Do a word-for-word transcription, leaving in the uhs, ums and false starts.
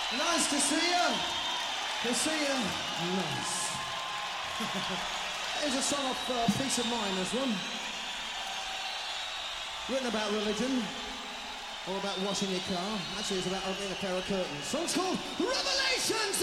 Nice to see you. To see you. Nice. Here's a song off uh, Peace of Mind, this one. Written about religion. Or about washing your car. Actually, it's about opening a pair of curtains. Song's called Revelations!